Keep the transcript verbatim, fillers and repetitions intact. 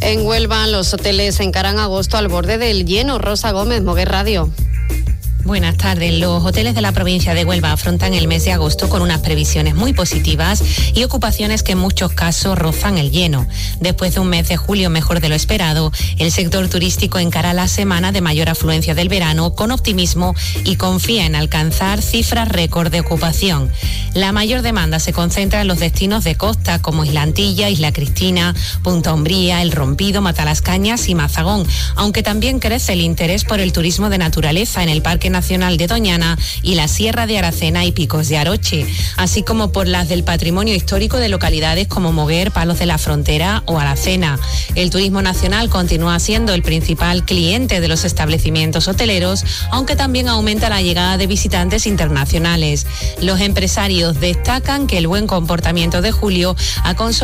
En Huelva, los hoteles encaran agosto al borde del lleno. Rosa Gómez, Moguer Radio. Buenas tardes. Los hoteles de la provincia de Huelva afrontan el mes de agosto con unas previsiones muy positivas y ocupaciones que en muchos casos rozan el lleno. Después de un mes de julio mejor de lo esperado, el sector turístico encara la semana de mayor afluencia del verano con optimismo y confía en alcanzar cifras récord de ocupación. La mayor demanda se concentra en los destinos de costa como Isla Antilla, Isla Cristina, Punta Umbría, El Rompido, Matalascañas y Mazagón, aunque también crece el interés por el turismo de naturaleza en el Parque Nacional de Doñana y la Sierra de Aracena y Picos de Aroche, así como por las del patrimonio histórico de localidades como Moguer, Palos de la Frontera o Aracena. El turismo nacional continúa siendo el principal cliente de los establecimientos hoteleros, aunque también aumenta la llegada de visitantes internacionales. Los empresarios destacan que el buen comportamiento de julio ha consolidado